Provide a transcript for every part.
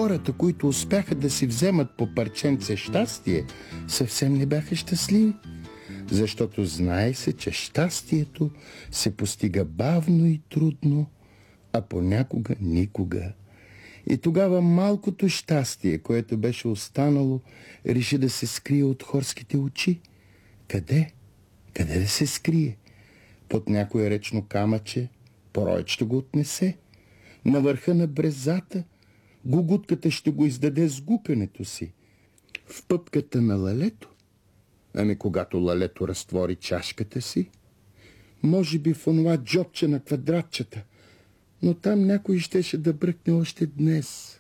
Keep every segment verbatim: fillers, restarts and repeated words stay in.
хората, които успяха да си вземат по парченце щастие, съвсем не бяха щастливи. Защото знае се, че щастието се постига бавно и трудно, а понякога никога. И тогава малкото щастие, което беше останало, реши да се скрие от хорските очи. Къде? Къде да се скрие? Под някое речно камъче пороят ще го отнесе. На върха на брезата гугутката ще го издаде с гукането си. В пъпката на лалето? Ами когато лалето разтвори чашката си? Може би в онова джобче на квадратчета, но там някой щеше да бръкне още днес.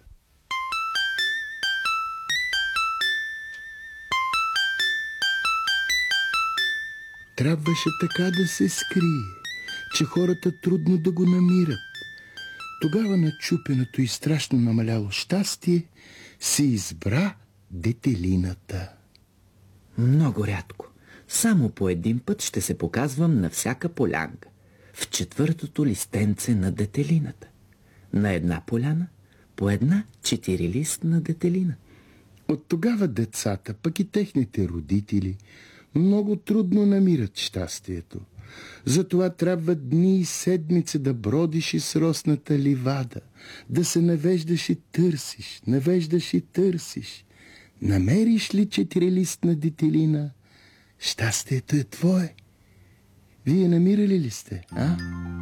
Трябваше така да се скрие, че хората трудно да го намират. Тогава начупеното и страшно намаляло щастие си избра детелината. Много рядко. Само по един път ще се показвам на всяка полянка. В четвъртото листенце на детелината. На една поляна по една четирилистна детелина. От тогава децата, пък и техните родители, много трудно намират щастието. Затова трябва дни и седмици да бродиш из росната ливада, да се навеждаш и търсиш, навеждаш и търсиш. Намериш ли четирилистна детелина, щастието е твое. Вие намирали ли сте, а?